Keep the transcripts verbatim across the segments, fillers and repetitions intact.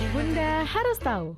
Bunda harus tahu.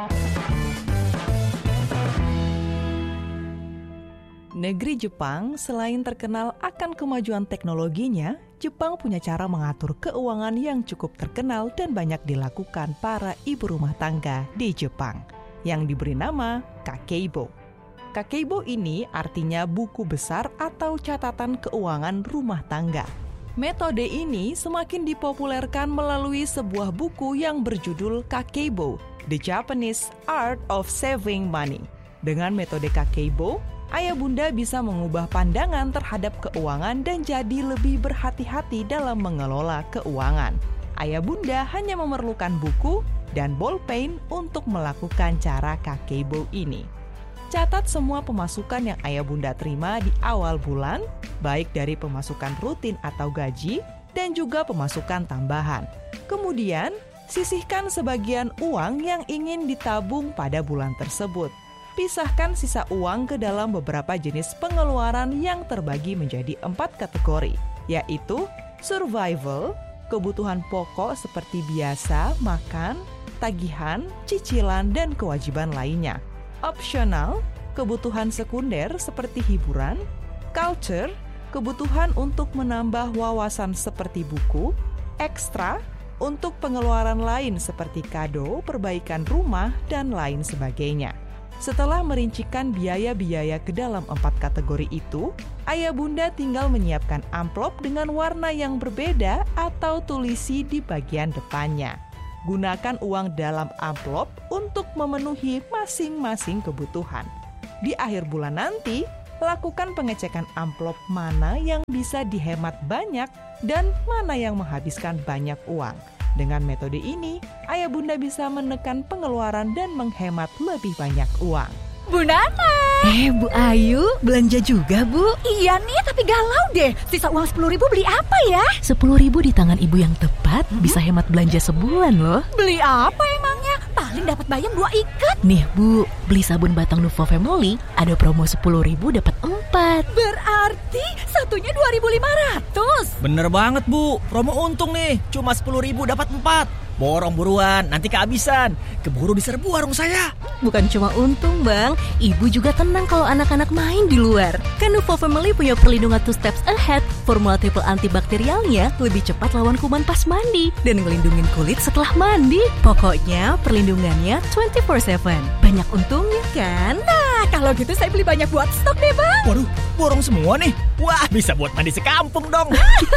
Negeri Jepang selain terkenal akan kemajuan teknologinya, Jepang punya cara mengatur keuangan yang cukup terkenal dan banyak dilakukan para ibu rumah tangga di Jepang, yang diberi nama Kakeibo. Kakeibo ini artinya buku besar atau catatan keuangan rumah tangga. Metode ini semakin dipopulerkan melalui sebuah buku yang berjudul Kakeibo, The Japanese Art of Saving Money. Dengan metode Kakeibo, ayah bunda bisa mengubah pandangan terhadap keuangan dan jadi lebih berhati-hati dalam mengelola keuangan. Ayah bunda hanya memerlukan buku dan bolpen untuk melakukan cara Kakeibo ini. Catat semua pemasukan yang ayah bunda terima di awal bulan, baik dari pemasukan rutin atau gaji, dan juga pemasukan tambahan. Kemudian, sisihkan sebagian uang yang ingin ditabung pada bulan tersebut. Pisahkan sisa uang ke dalam beberapa jenis pengeluaran yang terbagi menjadi empat kategori, yaitu survival, kebutuhan pokok seperti biasa, makan, tagihan, cicilan, dan kewajiban lainnya. Optional, kebutuhan sekunder seperti hiburan. Culture, kebutuhan untuk menambah wawasan seperti buku. Extra, untuk pengeluaran lain seperti kado, perbaikan rumah, dan lain sebagainya. Setelah merincikan biaya-biaya ke dalam empat kategori itu, ayah bunda tinggal menyiapkan amplop dengan warna yang berbeda atau tulisi di bagian depannya. Gunakan uang dalam amplop untuk memenuhi masing-masing kebutuhan. Di akhir bulan nanti, lakukan pengecekan amplop mana yang bisa dihemat banyak dan mana yang menghabiskan banyak uang. Dengan metode ini, ayah bunda bisa menekan pengeluaran dan menghemat lebih banyak uang. Bu Nana! Eh, Bu Ayu, belanja juga, Bu? Iya nih, tapi galau deh. Sisa uang sepuluh ribu beli apa ya? sepuluh ribu di tangan ibu yang tepat hmm? bisa hemat belanja sebulan loh. Beli apa emangnya? Paling dapat bayam dua ikat. Nih, Bu, beli sabun batang Nuvo Family, ada promo sepuluh ribu dapat empat. Berarti satunya dua ribu lima ratus. Bener banget, Bu. Promo untung nih, cuma sepuluh ribu dapat empat. Borong buruan, nanti kehabisan. Keburu diserbu warung saya. Bukan cuma untung, Bang. Ibu juga tenang kalau anak-anak main di luar. Kan Nuvo Family punya perlindungan two steps ahead. Formula triple antibakterialnya lebih cepat lawan kuman pas mandi dan ngelindungin kulit setelah mandi. Pokoknya perlindungannya twenty-four seven. Banyak untungnya kan? Nah, kalau gitu saya beli banyak buat stok deh, Bang. Waduh, borong semua nih. Wah, bisa buat mandi sekampung dong.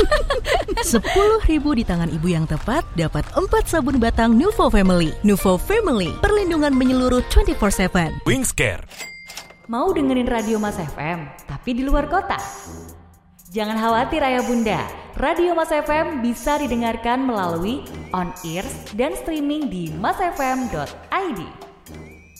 sepuluh ribu di tangan ibu yang tepat dapat empat sabun batang Nuvo Family. Nuvo Family, perlindungan menyeluruh twenty-four seven. Wingscare. Mau dengerin radio Mas F M, tapi di luar kota? Jangan khawatir ayah bunda, Radio Mas F M bisa didengarkan melalui on-ears dan streaming di masfm dot i d.